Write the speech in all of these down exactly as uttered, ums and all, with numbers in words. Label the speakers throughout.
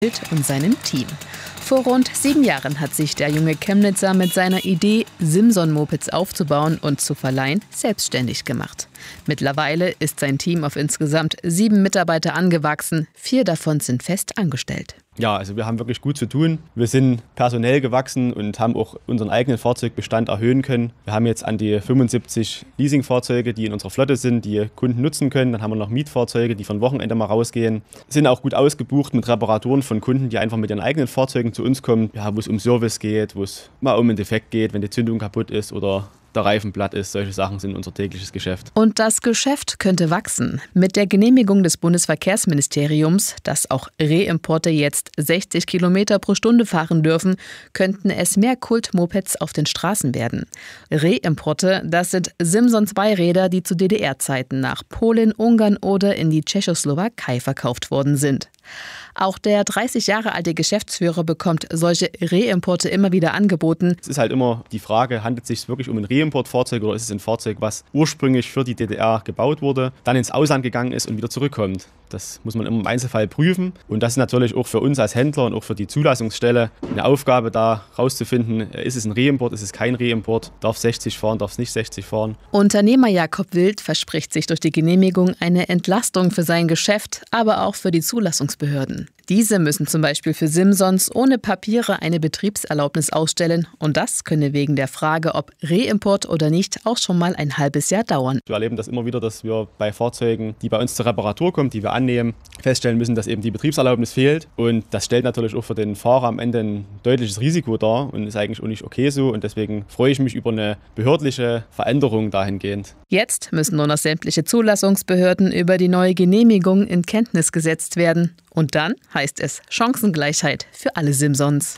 Speaker 1: und seinem Team. Vor rund sieben Jahren hat sich der junge Chemnitzer mit seiner Idee, Simson-Mopeds aufzubauen und zu verleihen, selbstständig gemacht. Mittlerweile ist sein Team auf insgesamt sieben Mitarbeiter angewachsen, vier davon sind fest angestellt.
Speaker 2: Ja, also wir haben wirklich gut zu tun. Wir sind personell gewachsen und haben auch unseren eigenen Fahrzeugbestand erhöhen können. Wir haben jetzt an die fünfundsiebzig Leasingfahrzeuge, die in unserer Flotte sind, die Kunden nutzen können. Dann haben wir noch Mietfahrzeuge, die von Wochenende mal rausgehen. Sind auch gut ausgebucht mit Reparaturen von Kunden, die einfach mit ihren eigenen Fahrzeugen zu uns kommen. Ja, wo es um Service geht, wo es mal um einen Defekt geht, wenn die Zündung kaputt ist oder der Reifen platt ist. Solche Sachen sind unser tägliches Geschäft.
Speaker 1: Und das Geschäft könnte wachsen. Mit der Genehmigung des Bundesverkehrsministeriums, dass auch Reimporte jetzt sechzig Kilometer pro Stunde fahren dürfen, könnten es mehr Kult-Mopeds auf den Straßen werden. Reimporte, das sind Simson-Zweiräder, die zu D D R-Zeiten nach Polen, Ungarn oder in die Tschechoslowakei verkauft worden sind. Auch der dreißig Jahre alte Geschäftsführer bekommt solche Reimporte immer wieder angeboten.
Speaker 2: Es ist halt immer die Frage, handelt es sich wirklich um ein Reimportfahrzeug oder ist es ein Fahrzeug, was ursprünglich für die D D R gebaut wurde, dann ins Ausland gegangen ist und wieder zurückkommt. Das muss man immer im Einzelfall prüfen. Und das ist natürlich auch für uns als Händler und auch für die Zulassungsstelle eine Aufgabe, da rauszufinden, ist es ein Reimport, ist es kein Reimport, darf sechzig fahren, darf es nicht sechzig fahren.
Speaker 1: Unternehmer Jakob Wild verspricht sich durch die Genehmigung eine Entlastung für sein Geschäft, aber auch für die Zulassungsbehörden. Diese müssen zum Beispiel für Simsons ohne Papiere eine Betriebserlaubnis ausstellen und das könne wegen der Frage, ob Reimport oder nicht, auch schon mal ein halbes Jahr dauern.
Speaker 2: Wir erleben das immer wieder, dass wir bei Fahrzeugen, die bei uns zur Reparatur kommen, die wir annehmen, feststellen müssen, dass eben die Betriebserlaubnis fehlt und das stellt natürlich auch für den Fahrer am Ende ein deutliches Risiko dar und ist eigentlich auch nicht okay so und deswegen freue ich mich über eine behördliche Veränderung dahingehend.
Speaker 1: Jetzt müssen nur noch sämtliche Zulassungsbehörden über die neue Genehmigung in Kenntnis gesetzt werden. Und dann heißt es Chancengleichheit für alle Simsons.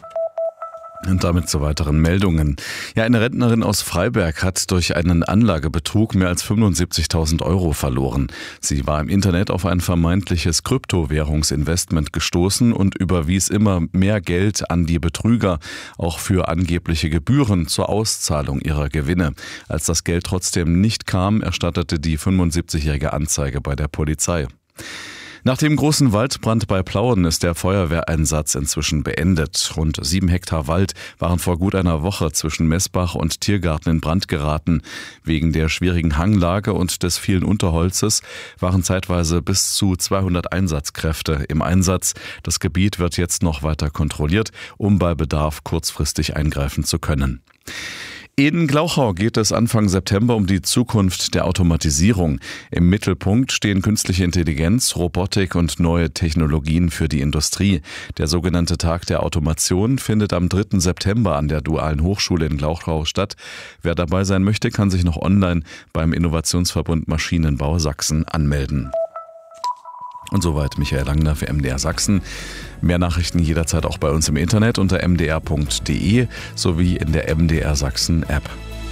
Speaker 3: Und damit zu weiteren Meldungen. Ja, eine Rentnerin aus Freiberg hat durch einen Anlagebetrug mehr als fünfundsiebzigtausend Euro verloren. Sie war im Internet auf ein vermeintliches Kryptowährungsinvestment gestoßen und überwies immer mehr Geld an die Betrüger, auch für angebliche Gebühren zur Auszahlung ihrer Gewinne. Als das Geld trotzdem nicht kam, erstattete die fünfundsiebzigjährige Anzeige bei der Polizei. Nach dem großen Waldbrand bei Plauen ist der Feuerwehreinsatz inzwischen beendet. Rund sieben Hektar Wald waren vor gut einer Woche zwischen Messbach und Tiergarten in Brand geraten. Wegen der schwierigen Hanglage und des vielen Unterholzes waren zeitweise bis zu zweihundert Einsatzkräfte im Einsatz. Das Gebiet wird jetzt noch weiter kontrolliert, um bei Bedarf kurzfristig eingreifen zu können. In Glauchau geht es Anfang September um die Zukunft der Automatisierung. Im Mittelpunkt stehen künstliche Intelligenz, Robotik und neue Technologien für die Industrie. Der sogenannte Tag der Automation findet am dritten September an der Dualen Hochschule in Glauchau statt. Wer dabei sein möchte, kann sich noch online beim Innovationsverbund Maschinenbau Sachsen anmelden. Und soweit Michael Langner für M D R Sachsen. Mehr Nachrichten jederzeit auch bei uns im Internet unter m d r punkt d e sowie in der M D R Sachsen App.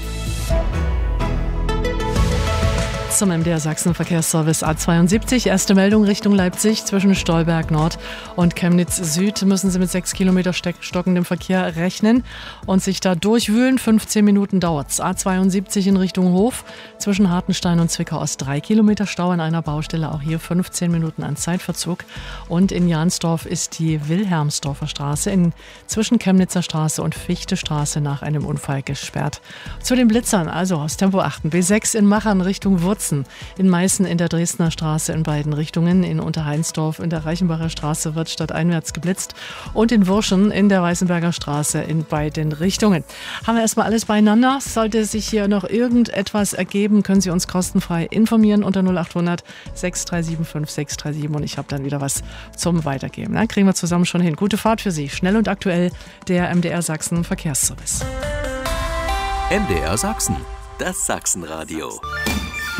Speaker 4: Zum M D R Sachsen Verkehrsservice A zweiundsiebzig. Erste Meldung Richtung Leipzig. Zwischen Stolberg Nord und Chemnitz Süd müssen Sie mit sechs Kilometer stockendem Verkehr rechnen und sich da durchwühlen. fünfzehn Minuten dauert's. A zweiundsiebzig in Richtung Hof. Zwischen Hartenstein und Zwickau Ost drei Kilometer Stau an einer Baustelle. Auch hier fünfzehn Minuten an Zeitverzug. Und in Jansdorf ist die Wilhelmsdorfer Straße in zwischen Chemnitzer Straße und Fichte Straße nach einem Unfall gesperrt. Zu den Blitzern, also aus Tempo achten. B sechs in Machern Richtung Wurzen. In Meißen in der Dresdner Straße in beiden Richtungen. In Unterheinsdorf in der Reichenbacher Straße wird stadteinwärts geblitzt. Und in Wurschen in der Weißenberger Straße in beiden Richtungen. Haben wir erstmal alles beieinander. Sollte sich hier noch irgendetwas ergeben, können Sie uns kostenfrei informieren unter null acht hundert sechs drei sieben fünf sechs drei sieben und ich habe dann wieder was zum Weitergeben. Dann kriegen wir zusammen schon hin. Gute Fahrt für Sie. Schnell und aktuell der M D R Sachsen Verkehrsservice.
Speaker 5: M D R Sachsen, das Sachsenradio.